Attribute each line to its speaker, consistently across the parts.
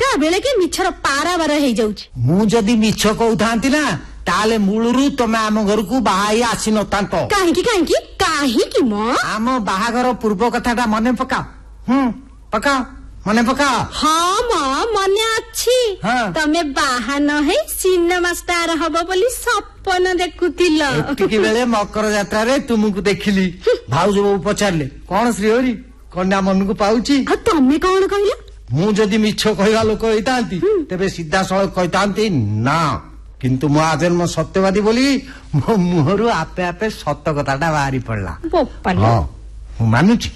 Speaker 1: बेले के मिछर पाराबार हो जाउछि।
Speaker 2: मु जदी मिछ कहउथांती ना ताले मूलरू तमे आम घर को बाहाई आसी नतांत।
Speaker 1: काहेकि मो
Speaker 2: आम बाहागर पूर्व कथाटा मने पकाओ। पकाओ मने पकाओ।
Speaker 1: हाँ मां मने अच्छी।
Speaker 2: हाँ।
Speaker 1: तमे बाहा न है सिनेमा स्टार हबो बोली सपन देखुतिल।
Speaker 2: एतिकी बेले मकर यात्रा रे तुमको देखिली भाउज बाबू पचारले कोन श्रीहरि कन्या मन को पाउची।
Speaker 1: तमे कौन कहला?
Speaker 2: मु जदी मिछ कहवा लोक होइतांती तेबे सीधा सळक कहतांती ना, किंतु मु आजन्म सत्यवादी बोली मो मुहरु आपे आपे सत्य कथाटा बाहरी पड़ला। हां मु मानुची।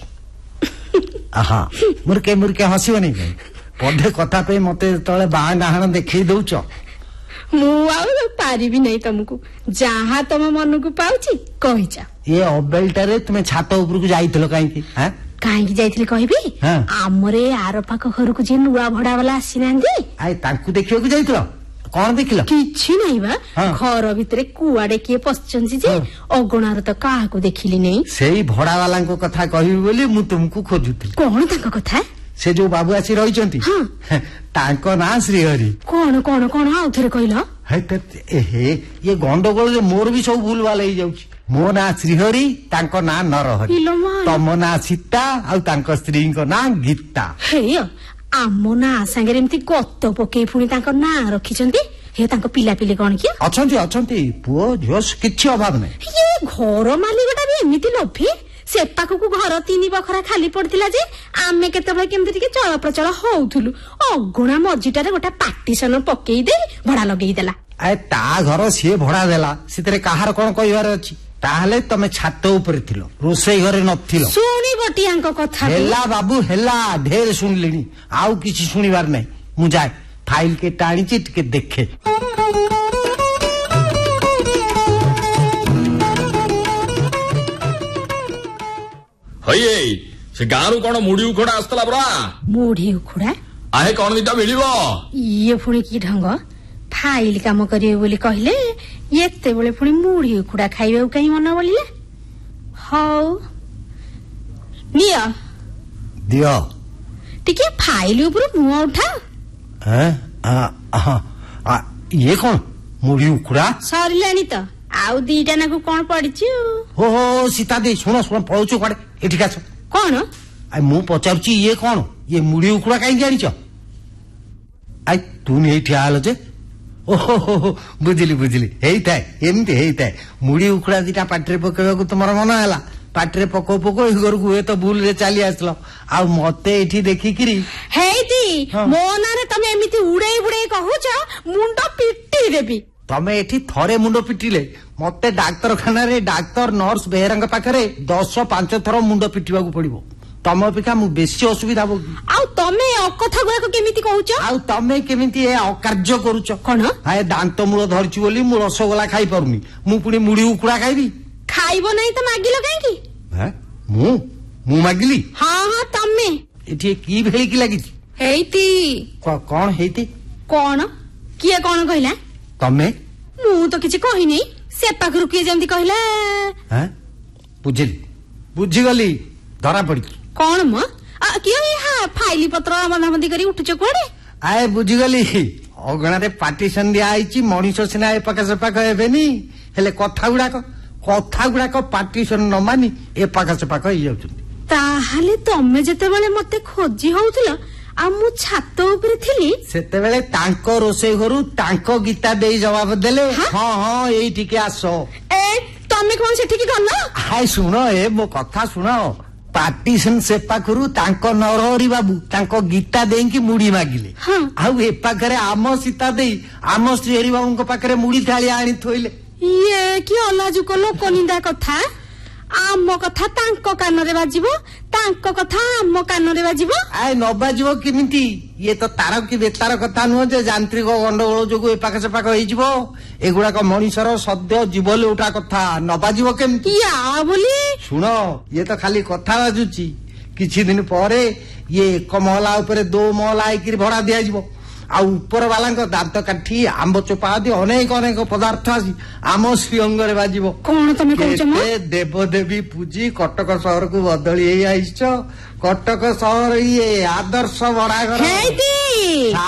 Speaker 2: आहा मुरके हसीबनी पढ़े कथा पे मते तळे बाहा डाहाण देखै दउछ।
Speaker 1: मु आउ पारिबी नै तुमको जहा तम मन को पाउची कहिचा।
Speaker 2: ये अबेलटारे तुमे छात ऊपर को जाइतलो काई की? हां
Speaker 1: काहे जाइथिले कहबी? हमरे आर पाख घर को जे नुआ भड़ा वाला आसीनांदी
Speaker 2: आय तांकू देखियो को जाइतलो कोन देखिलो?
Speaker 1: किछि नै बा घर भितरे कुआडे के पछचंसी जे अगुणार त काहा को देखिली नै।
Speaker 2: सेही भड़ा वाला को कथा कहबी बोली मु तुमको खोजुथि।
Speaker 1: कोन तांको कथा?
Speaker 2: से जो बाबू आसी रहिचंती तांको ना श्रीहरि।
Speaker 1: कोन कोन कोन आउ थरे कहलो?
Speaker 2: हे ये गंडगोल जे मोर भी सब भूल वाला ही जाउछि। मो ना श्रीहरि तांको ना नरहरि, तम ना सीता आ तांको स्त्री को ना गीता।
Speaker 1: हे आमो ना संगे एमती गत पके पुणी तांको ना रखिचंती। हे तांको पिला पिले कोन कि
Speaker 2: अछंती पुओ जोस किछि अभाव नै।
Speaker 1: ये घर मालिकटा भी एमिति लोभी से पाखु को घर 3 बखरा खाली पड़तिला जे आमे केते केमति टिके चल प्रचल होउथुलु। अगुणा मजिटारे गोटा पार्टीशन पकेई दे भड़ा लगेई देला।
Speaker 2: ए ता घर सी भड़ा देला सितरे काहार कोन कहिवार अछि? ताहले तमे छात ऊपर थिलो रोसई घरे नथिलो।
Speaker 1: सुनी बटियांको कथा
Speaker 2: हेला बाबू हेला ढेर सुनलिनी आउ किछि सुनिबार नै। मु जाय फाइल के टाणी चिट के देखे।
Speaker 3: हये से गारू कोन मुडी उखडा आस्तला बरा?
Speaker 1: मुडी उखडा
Speaker 3: आहे कोन दिटा मिलिबो?
Speaker 1: ये पुणी की ढंग फाइल काम करिए बोली कहले एते बेले पुणी मुडी उखडा खाइबे कहीं मन बोलिले। हाउ निया
Speaker 2: दियो
Speaker 1: टिके फाइल ऊपर मुंह उठा।
Speaker 2: ये कौन मुड़ी उखुड़ा?
Speaker 1: सरिलानी तो आउ दीटा ना को कोन पड़िछि।
Speaker 2: हो सीता दे सुनो पळुछु कोडे एठी काछ
Speaker 1: कोन?
Speaker 2: आ मु पचारछि ये कौन ये मुड़ी उखुड़ा काई जानिछ? आई तू नै एठी आलो जे ओहो बुझिली हेइताय एमती हेइताय मुड़ी उखुड़ा दीटा पाटरे पकेबा तुमर मन हैला पाटरे पको पको ए घर को तो भूल रे चली आसलो आ मते एठी देखि किरी
Speaker 1: हेइती मो नारे तमे एमिति उड़े उड़े कहूछ मुंडो पिट्टी देबी।
Speaker 2: तमे एठी थरे मुंडो पिटिले मते डाक्तरखाना रे डाक्तर नर्स बेहरंग पाखरे 10-5 थरो मुंडो पिटिबा को पड़िबो। तम अपेक्षा मु बेसी असुविधा हो।
Speaker 1: आउ तमे अकथा गुरा को केमिति कहूछ? आउ
Speaker 2: तमे केमिति ए अकार्य करूछ?
Speaker 1: कोन
Speaker 2: हाय दांत मूल धरछि बोली मु रसगोला खाई पारुनी मु पुनी मुड़ी उखुड़ा खाइबी।
Speaker 1: खाइबो नै त मागिलो काहे की?
Speaker 2: हैं मु मागिली?
Speaker 1: हां तमे
Speaker 2: एठी की भेली की लागि?
Speaker 1: हेइती
Speaker 2: कोन हेइती?
Speaker 1: कोन किए कोन कहला?
Speaker 2: तमे
Speaker 1: मु तो किछि कहि नै से पाखरु किए जेमति कहला।
Speaker 2: हैं बुझी गली धरा पड़ी।
Speaker 1: कोन म किए हा फाइली पत्र बंधाबंधी करी उठुछ कोडे?
Speaker 2: आए बुझी गली अगणा रे पार्टीशन दिया आइची मनीष सिना ए पाख से पाख हेबेनी हेले कथा गुडा को पार्टीशन न मानी ए पाख से पाख होई जाउछन।
Speaker 1: ताहाले तमे जते बेले मते खोजी होउतला आ मु छात ऊपर थिली
Speaker 2: सेते बेले तांको रोसे घरु तांको गीता देई जवाब देले हां एई ठीक आसो।
Speaker 1: ए तमे कोन से ठीक गल्ला?
Speaker 2: हाय सुनो ए मो कथा सुनो पार्टीशन से पाखरु तांको नरहरि बाबू तांको गीता देई की मुड़ी मागिले आउ ए पाखरे आम सीता देई आम श्रीहरि बाबू को पाखरे मुड़ी थाली आनी थोइले।
Speaker 1: ये की अलाजु को लोक निंदा कथा आम कथा तांको कान रे बाजिबो तांको कथा आम कान रे बाजिबो।
Speaker 2: आय न बाजिबो किमिति ये तो तार की बेतार कथा नुह जे यांत्रिक गंडगोल जोगु ए पाख से पाख होई जिवो एगुडा को मनीषर सद्य जीवन उठा कथा न बाजिबो केमिति
Speaker 1: या बोली
Speaker 2: सुनो ये तो खाली कथा बाजुची किछि दिन परे ये एक महला ऊपर 2 महला आइकरी भड़ा दिया जिवो आ ऊपर वाला दांत काठी आंब चोपा आदि अनेक अनेक पदार्थ आसी आम श्रीअंग रे बाजिबो।
Speaker 1: कोन तमे कहछ म
Speaker 2: देवदेवी पूजी कटक शहर को बदली आइछ कटक शहर ये आदर्श बड़ा घर।